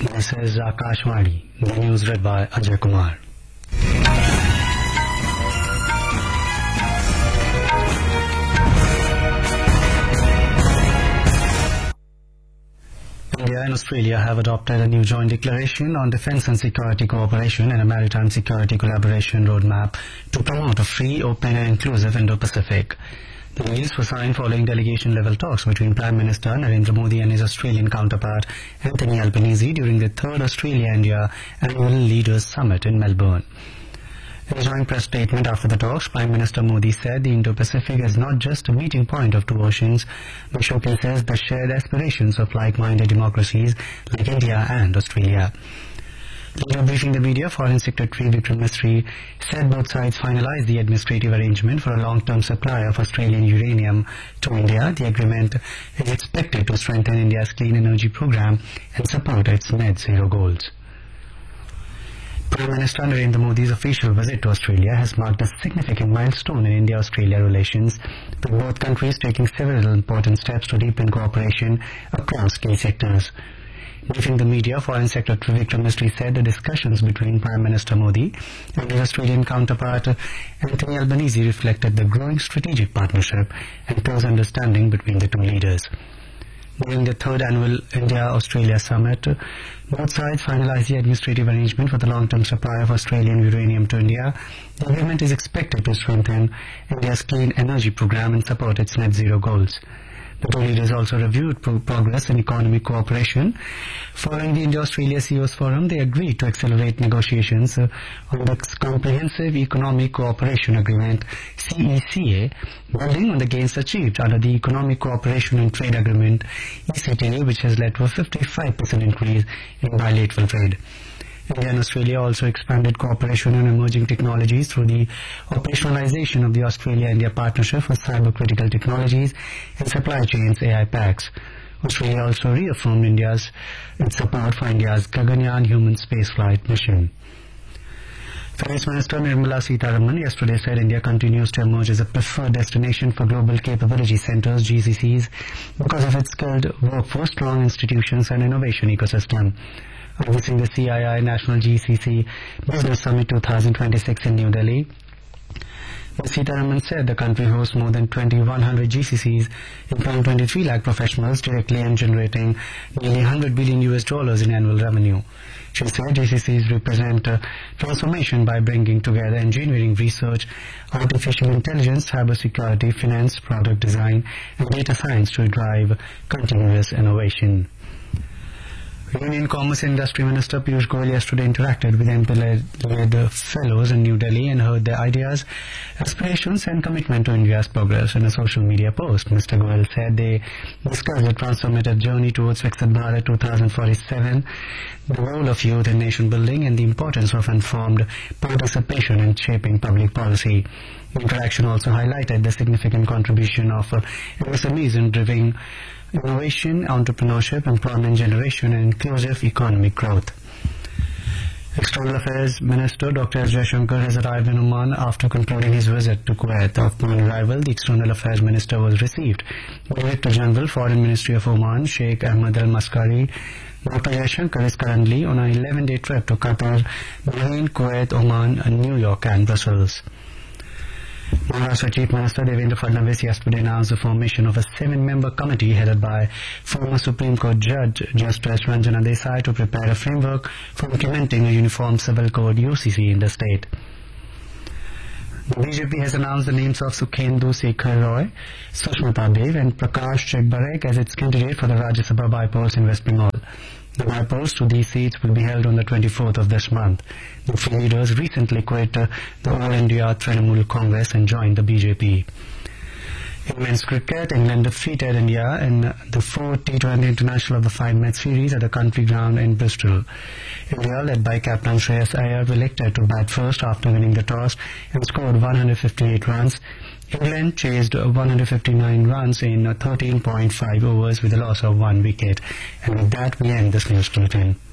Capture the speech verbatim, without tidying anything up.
This is Akashvani, the news read by Ajay Kumar. India and Australia have adopted a new joint declaration on defence and security cooperation and a maritime security collaboration roadmap to promote a free, open and inclusive Indo-Pacific. The deals were signed following delegation-level talks between Prime Minister Narendra Modi and his Australian counterpart Anthony Albanese during the third Australia-India Annual Leaders Summit in Melbourne. In a joint press statement after the talks, Prime Minister Modi said the Indo-Pacific is not just a meeting point of two oceans, but showcases the shared aspirations of like-minded democracies like India and Australia. Later briefing the media, Foreign Secretary Vikram Misri said both sides finalized the administrative arrangement for a long-term supply of Australian uranium to India. The agreement is expected to strengthen India's clean energy program and support its net zero goals. Prime Minister Narendra Modi's official visit to Australia has marked a significant milestone in India-Australia relations, with both countries taking several important steps to deepen cooperation across key sectors. Briefing the media, Foreign Secretary Vikram Misri said the discussions between Prime Minister Modi and his Australian counterpart Anthony Albanese reflected the growing strategic partnership and close understanding between the two leaders. During the third annual India-Australia Summit, both sides finalized the administrative arrangement for the long-term supply of Australian uranium to India. The agreement is expected to strengthen India's clean energy program and support its net zero goals. The two leaders also reviewed pro progress in economic cooperation. Following the India-Australia C E Os Forum, they agreed to accelerate negotiations uh, on the Comprehensive Economic Cooperation Agreement, C E C A, building on the gains achieved under the Economic Cooperation and Trade Agreement, E C T A, which has led to a fifty-five percent increase in bilateral trade. India and Australia also expanded cooperation on emerging technologies through the operationalization of the Australia-India Partnership for Cyber-Critical Technologies and Supply Chains A I PACS. Australia also reaffirmed India's its support for India's Gaganyaan human spaceflight mission. Finance Minister Nirmala Sitharaman yesterday said India continues to emerge as a preferred destination for global capability centers, G C Cs, because of its skilled workforce, strong institutions and innovation ecosystem. Overseeing the C I I National G C C Business Summit twenty twenty-six in New Delhi, Miz Sitharaman said the country hosts more than twenty-one hundred G C Cs, employing twenty-three lakh professionals directly and generating nearly one hundred billion U S dollars in annual revenue. She said G C Cs represent a transformation by bringing together engineering research, artificial intelligence, cybersecurity, finance, product design and data science to drive continuous innovation. Union Commerce and Industry Minister Piyush Goyal yesterday interacted with M P-led fellows in New Delhi and heard their ideas, aspirations and commitment to India's progress. In a social media post, Mister Goyal said they discussed the transformative journey towards Viksit Bharat twenty forty-seven, the role of youth in nation building and the importance of informed participation in shaping public policy. The interaction also highlighted the significant contribution of uh, M S M Es in driving innovation, entrepreneurship, employment generation and inclusive economic growth. External Affairs Minister Doctor S Jaishankar has arrived in Oman after concluding his visit to Kuwait. Upon arrival, the External Affairs Minister was received by Director General, Foreign Ministry of Oman, Sheikh Ahmed Al Maskari. Doctor Jaishankar is currently on an eleven day trip to Qatar, Bahrain, Kuwait, Oman, New York and Brussels. Maharashtra Chief Minister Devendra Fadnavis yesterday announced the formation of a seven-member committee headed by former Supreme Court Judge Justice Ranjana Desai to prepare a framework for implementing a uniform civil code U C C in the state. The B J P has announced the names of Sukhendu Sekhar Roy, Sushmita Dev and Prakash Chekbarek as its candidate for the Rajya Sabha by-polls in West Bengal. The by-polls to these seats will be held on the twenty-fourth of this month. The three leaders recently quit uh, the All India Trinamool Congress and joined the B J P. In men's cricket, England defeated India in the fourth T twenty International of the five-match series at the country ground in Bristol. India, led by captain Shreyas Iyer, elected to bat first after winning the toss and scored one hundred fifty-eight runs. England chased one hundred fifty-nine runs in thirteen point five overs with a loss of one wicket. And with that, we end this news bulletin.